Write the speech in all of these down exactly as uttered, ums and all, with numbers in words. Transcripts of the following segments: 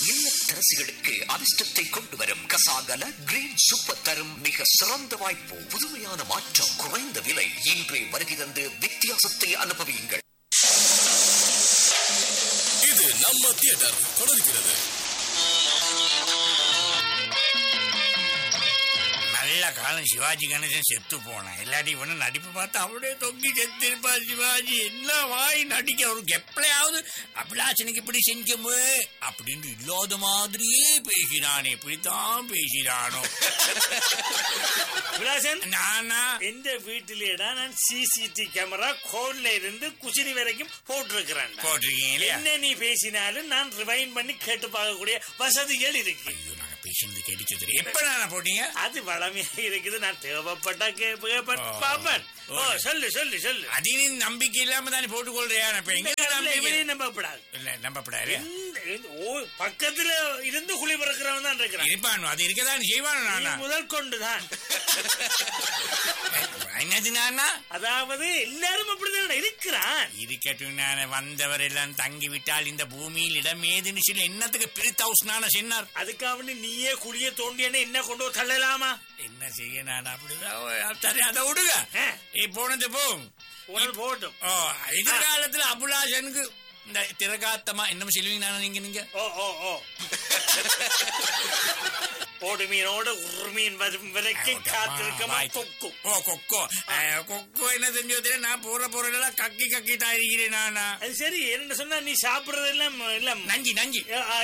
இல்லத்தரசிகளுக்கு அதிர்ஷ்டத்தை கொண்டு வரும் கசாகல கிரீன் சூப்பர் தரும் மிக சிறந்த வாய்ப்பு. புதுமையான மாற்றம், குறைந்த விலை. இன்றே வருகை தந்து வித்தியாசத்தை அனுபவியுங்கள். இது நம்ம தியேட்டர் தொடர்கிறது. நல்ல காலம் சிவாஜி கணேசன் செத்து போனான். எல்லாத்தையும் இவனை நடிப்பு பார்த்து அப்படியே தொங்கி செத்து இருப்பா சிவாஜி. என்ன வாய் நடிக்க அவருக்கு எப்படியாவது அபிலாஷனுக்கு இப்படி செஞ்சோமு அப்படின்னு இல்லாத மாதிரியே பேசினானே. இப்படித்தான் பேசினானோ அபிலாஷன். நானா எந்த வீட்டிலேடா நான் சிசிடி கேமரா கோட்ல இருந்து குசினி வரைக்கும் போட்டிருக்கிறேன். போட்டிருக்கீங்க. என்ன நீ பேசினாலும் நான் ரிவைன் பண்ணி கேட்டு பார்க்கக்கூடிய வசதிகள் இருக்கு. பேசினது கேட்டுச்சு. எப்ப நானா போட்டீங்க? அது வளமையா இருக்குது. நான் தேவைப்பட்டா கேட்பேன் பாப்பேன். ஓ சொல்லு சொல்லு சொல்லு. அதையும் நம்பிக்கை இல்லாம தானே போட்டுக்கொள்றியா? நம்பப்படாது. இல்ல நம்பப்படாது. ஓ பக்கத்துல இருந்து குழி பறக்கிறவன் தான் இருக்கிறான். இருப்பானு அது இருக்கதான் செய்வானு. நானா முதல் கொண்டுதான். என்னது நானா? அதாவது எல்லாரும் அப்படிதான் இருக்கிறான். இருக்கட்டும். நானே வந்தவர் எல்லாம் தங்கி விட்டால் இந்த பூமியில் இடம் ஏதுன்னு சொல்லி என்னத்துக்கு பிரித் ஹவுஸ் நான சொன்னார். அதுக்காக நீயே குழிய தோண்டியன்னு என்ன கொண்டு தள்ளலாமா? என்ன செய்ய நான் அப்படிதான். சரி அதை விடுங்க. போனது போகும் போட்டும். ஓ எதிர்காலத்துல அபுலாஷனுக்கு இந்த திரகாத்தமா என்ன சொல்லுவீங்க நீங்க? நீங்க ஓ ஓ ஓ போடு மீனோட ஒரு மீன் வரும் வரைக்கும் காத்திருக்கமா கொக்கு. ஓ கொக்கோ கொக்கோ என்ன செஞ்சு நான் போற போறதெல்லாம் கக்கி கக்கி தான் இருக்கிறேன் நானா. அது சரி. என்ன சொன்னா நீ சாப்பிடுறது எல்லாம் இல்ல நஞ்சி நஞ்சி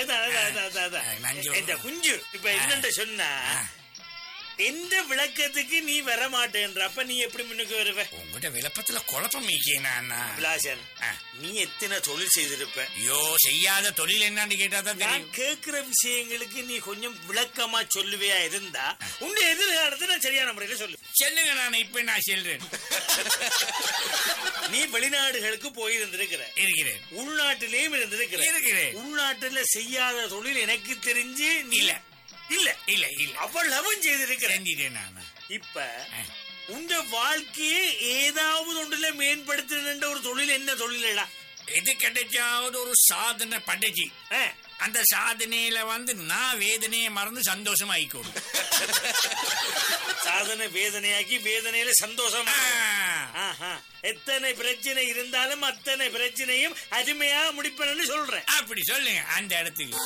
இந்த குஞ்சு. இப்ப என்னண்ட சொன்னா எந்த விளக்கத்துக்கு நீ வர மாட்டேன்ற அப்ப நீ எப்படி முன்னுக்கு வருவ? உங்ககிட்ட விளப்பத்துல குழப்பம் விலாசன். நீ எத்தனை தொழில் செய்திருப்ப? ஐயோ செய்யாத தொழில் என்னன்னு கேட்டாதான் நான் கேட்கிற விஷயங்களுக்கு நீ கொஞ்சம் விளக்கமா சொல்லுவையா இருந்தா உங்க எதிர்காலத்தை நான் சரியான முறையில சொல்லு. சொல்லுங்க. நான் இப்ப நான் சொல்றேன். நீ வெளிநாடுகளுக்கு போயிருந்திருக்கிற. இருக்கிறேன். உள்நாட்டிலேயும் இருந்திருக்கிற. இருக்கிறேன். உள்நாட்டுல செய்யாத தொழில் எனக்கு தெரிஞ்சு இல்ல இல்ல இல்ல இல்ல அவ்வளவும் செய்திருக்கிறேன். இப்ப உங்க வாழ்க்கையை ஏதாவது ஒன்றுல மேம்படுத்த ஒரு தொழில் என்ன தொழிலா? எது கிடைச்சாவது ஒரு சாதனை படைச்சி அந்த சாதனையில வந்து நான் வேதனையை மறந்து சந்தோஷமா ஆயிக்கோடும். சாதனை வேதனையாக்கி வேதனையில சந்தோஷமா. எத்தனை பிரச்சனை இருந்தாலும் அத்தனை பிரச்சனையும் அருமையா முடிப்பேன்னு சொல்றேன். அப்படி சொல்லுங்க அந்த இடத்துக்கு.